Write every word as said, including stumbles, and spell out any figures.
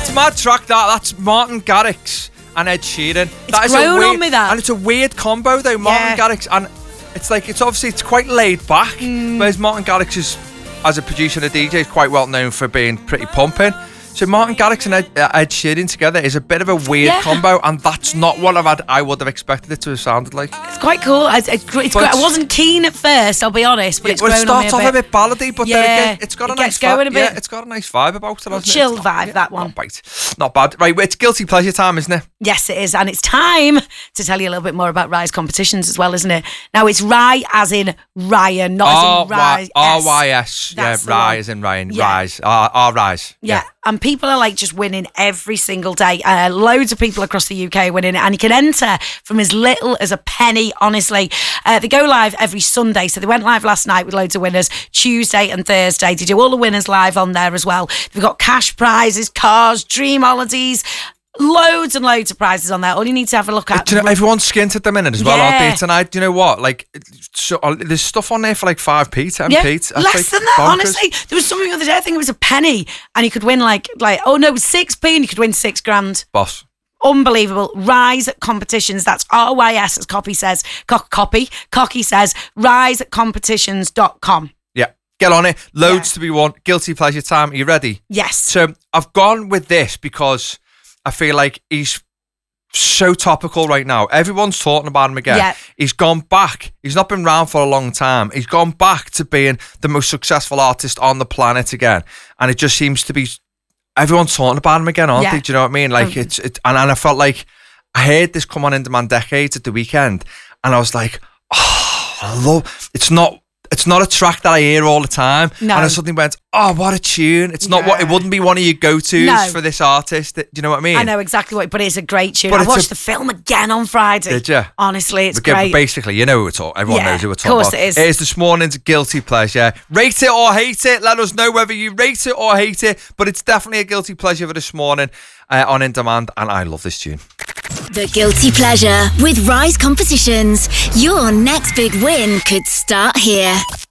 That's mad track. That that's Martin Garrix and Ed Sheeran. It's that is grown a weird, on me, that. and it's a weird combo though. Martin Yeah. Garrix and it's like it's obviously it's quite laid back. Mm. Whereas Martin Garrix is, as a producer and a D J, is quite well known for being pretty pumping. So Martin Garrix and Ed, uh, Ed Sheeran together is a bit of a weird Yeah. combo, and that's not what I've had. I would have expected it to have sounded like. It's quite cool. It's, it's, gr- it's But great. I it's- wasn't keen at first, I'll be honest, but it's well, it grown on me starts a off bit. a bit ballady, but Yeah, then it, it's got a it nice gets going vibe. a bit. Yeah, it's got a nice vibe about it, hasn't it? Chill It's- vibe, yeah, that one. Not bad. Not bad. Right, it's guilty pleasure time, isn't it? Yes, it is. And it's time to tell you a little bit more about Rise competitions as well, isn't it? Now, it's Rye as in Ryan, not as in Rise. R Y S. Yeah, That's the Rise one. as in Ryan. Yeah. Rise. R R Rise. Yeah. And people are like just winning every single day. Uh, loads of people across the U K winning it. And you can enter from as little as a penny, honestly. Uh, they go live every Sunday. So they went live last night with loads of winners, Tuesday and Thursday. They do all the winners live on there as well. They've got cash prizes, cars, dream holidays, loads and loads of prizes on there. All you need to have a look at. Do you know, everyone's skint at the minute as well, Yeah. aren't they, tonight? Do you know what? Like, so, uh, there's stuff on there for like five p, ten p. Yeah, That's less like than that, bonkers. honestly. There was something the other day, I think it was a penny, and you could win like, like oh no, it was six p and you could win six grand. Boss. Unbelievable. Rise competitions. That's R Y S, as Copy says. Co- copy. Cocky says rise competitions dot com. Yeah. Get on it. Loads Yeah. to be won. Guilty pleasure time. Are you ready? Yes. So I've gone with this because I feel like he's so topical right now. Everyone's talking about him again. Yeah. He's gone back. He's not been around for a long time. He's gone back to being the most successful artist on the planet again. And it just seems to be everyone's talking about him again, aren't Yeah. they? Do you know what I mean? Like Um, it's it, and, and I felt like I heard this come on In Demand Decades at the weekend, and I was like, oh, I love. It's not. It's not a track that I hear all the time. No. And I suddenly went, oh, what a tune. It's not what, it Yeah. wouldn't be one of your go-tos No. for this artist. Do you know what I mean? I know exactly what, but it's a great tune. But I it's watched a- the film again on Friday. Did you? Honestly, it's But g- great. Basically, you know who we're talking. Everyone Yeah, knows who we're of talking course about. it is. It is this morning's guilty pleasure. Rate it or hate it. Let us know whether you rate it or hate it. But it's definitely a guilty pleasure for this morning uh, on In Demand. And I love this tune. The Guilty Pleasure with Rise Competitions. Your next big win could start here.